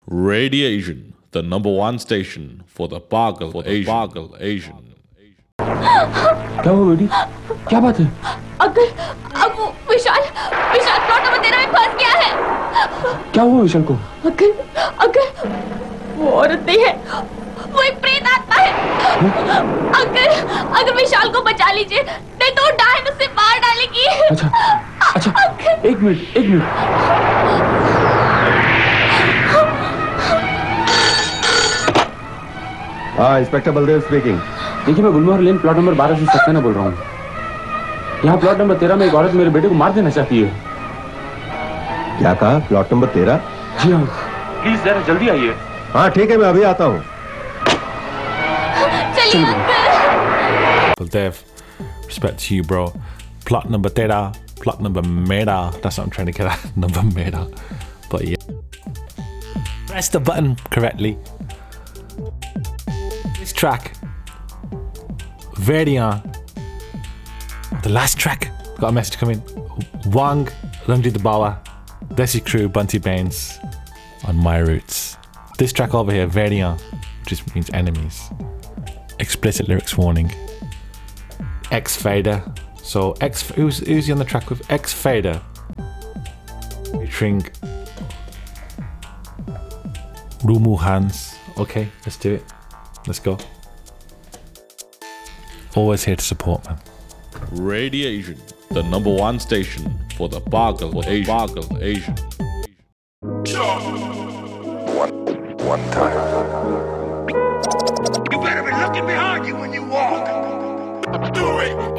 Radiation, the number one station for the Pagal Asian. क्या हुआ बेटी? क्या बात है? अगर अब वो विशाल विशाल प्लॉट नंबर 13 में फंस गया है। क्या हुआ विशाल को? अगर वो औरत नहीं है, वो एक प्रेत आत्मा है। अगर विशाल को बचा लीजिए, नहीं तो डायन उसे मार डालेगी। अच्छा, एक मिनट। हाँ, इंस्पेक्टर बलदेव स्पीकिंग। देखिए, मैं गुलमोहर लेन प्लॉट नंबर 12 से सक्सेना बोल रहा हूँ। यहाँ प्लॉट नंबर 13 में एक औरत मेरे बेटे को मार देना चाहती है। क्या कहा? Plot number 13? जी हाँ, प्लीज जरा जल्दी आइए। हाँ ठीक है, मैं अभी आता हूँ। चलिए uncle. Baldev, respect to you, bro. Plot number theta, plot number meta. That's what I'm trying to get at. Number meta. But yeah. Press the button correctly. This track, Verdian. The last track, got a message coming. Wang, Lungi the Bawa, Desi Crew, Bunty Baines on My Roots. This track over here, Verdian, just means enemies. Explicit lyrics warning. X Fader. So who's he on the track with? X Fader featuring Rumu Hans. Okay, let's do it. Let's go. Always here to support, man. Radiation, the number one station for the Pagal Asian. One time.